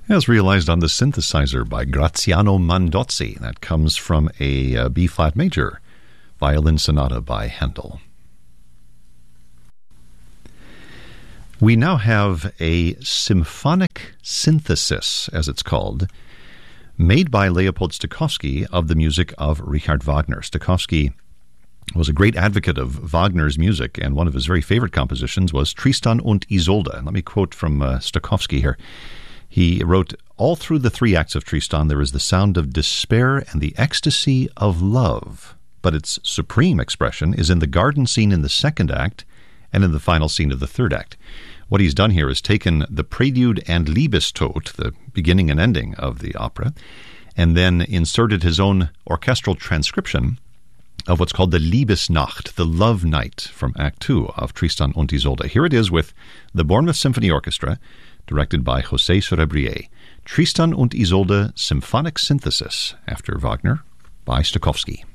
As realized on the synthesizer by Graziano Mandozzi. That comes from a B-flat major violin sonata by Handel. We now have a symphonic synthesis, as it's called, made by Leopold Stokowski of the music of Richard Wagner. Stokowski was a great advocate of Wagner's music, and one of his very favorite compositions was Tristan und Isolde. Let me quote from Stokowski here. He wrote, "All through the three acts of Tristan there is the sound of despair and the ecstasy of love, but its supreme expression is in the garden scene in the second act and in the final scene of the third act." What he's done here is taken the prelude and Liebestod, the beginning and ending of the opera, and then inserted his own orchestral transcription of what's called the Liebesnacht, the love night from Act 2 of Tristan und Isolde. Here it is with the Bournemouth Symphony Orchestra, directed by José Sorabrier. Tristan und Isolde Symphonic Synthesis, after Wagner, by Stokowski.